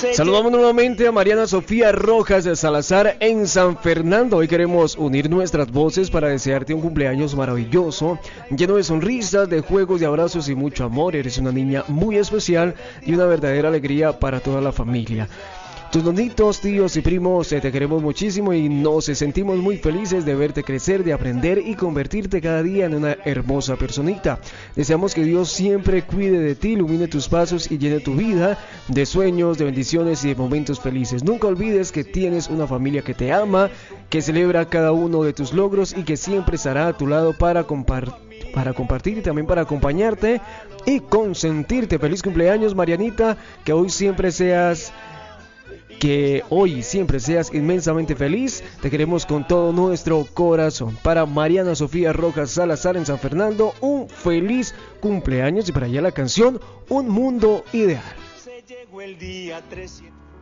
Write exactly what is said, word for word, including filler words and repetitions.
Saludamos nuevamente a Mariana Sofía Rojas de Salazar en San Fernando. Hoy queremos unir nuestras voces para desearte un cumpleaños maravilloso, lleno de sonrisas, de juegos, de abrazos y mucho amor. Eres una niña muy especial y una verdadera alegría para toda la familia. Tus nonitos, tíos y primos, eh, te queremos muchísimo y nos sentimos muy felices de verte crecer, de aprender y convertirte cada día en una hermosa personita. Deseamos que Dios siempre cuide de ti, ilumine tus pasos y llene tu vida de sueños, de bendiciones y de momentos felices. Nunca olvides que tienes una familia que te ama, que celebra cada uno de tus logros y que siempre estará a tu lado para compartir. para compartir y también para acompañarte y consentirte. Feliz cumpleaños, Marianita, que hoy siempre seas que hoy siempre seas inmensamente feliz. Te queremos con todo nuestro corazón. Para Mariana Sofía Rojas Salazar en San Fernando, un feliz cumpleaños. Y para allá la canción Un Mundo Ideal. Se llegó el día trescientos